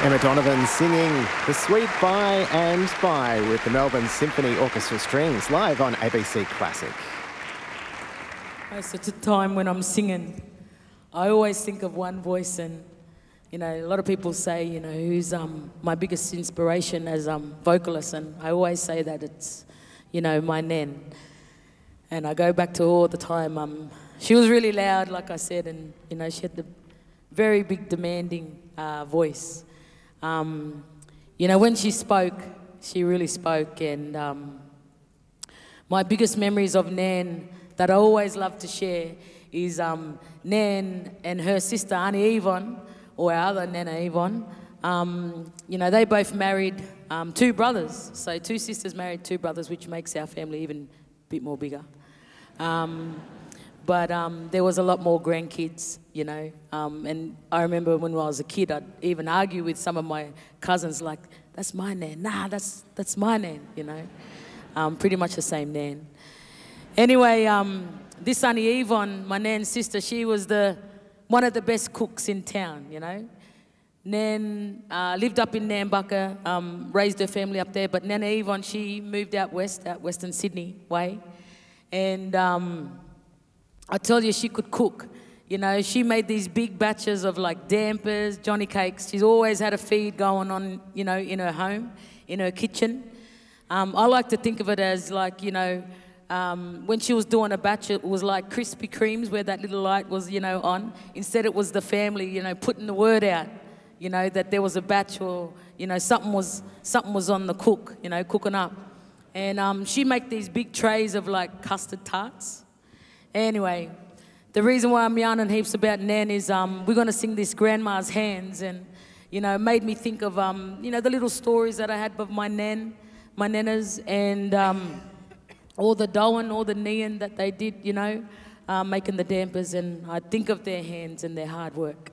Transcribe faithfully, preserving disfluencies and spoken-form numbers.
Emma Donovan singing The Sweet By and By with the Melbourne Symphony Orchestra Strings, live on A B C Classic. Most of the time when I'm singing, I always think of one voice, and you know, a lot of people say, you know, who's um, my biggest inspiration as um, vocalist, and I always say that it's, you know, my nan. And I go back to her all the time. Um, she was really loud, like I said, and you know, she had the very big, demanding uh, voice. Um, you know, when she spoke, she really spoke, and um, my biggest memories of Nan that I always love to share is um, Nan and her sister Auntie Yvonne, or our other Nana Yvonne. Um, you know, they both married um, two brothers, so two sisters married two brothers, which makes our family even a bit more bigger. Um, But um, there was a lot more grandkids, you know. Um, and I remember when I was a kid, I'd even argue with some of my cousins, like, that's my nan. Nah, that's, that's my nan, you know. Um, pretty much the same nan. Anyway, um, this Auntie Yvonne, my nan's sister, she was the, one of the best cooks in town, you know. Nan uh, lived up in Nambucca, um, raised her family up there, but Nana Yvonne, she moved out west, out Western Sydney way. And Um, I tell you, she could cook. You know, she made these big batches of like dampers, Johnny cakes. She's always had a feed going on, you know, in her home, in her kitchen. Um, I like to think of it as like, you know, um, when she was doing a batch, it was like Krispy Kremes where that little light was, you know, on. Instead, it was the family, you know, putting the word out, you know, that there was a batch or, you know, something was, something was on the cook, you know, cooking up. And um, she'd make these big trays of like custard tarts. Anyway, the reason why I'm yarning heaps about Nan is um, we're going to sing this Grandma's Hands, and, you know, it made me think of, um, you know, the little stories that I had of my nan, my nanas, and um, all the doughin, all the kneeing that they did, you know, uh, making the dampers, and I think of their hands and their hard work.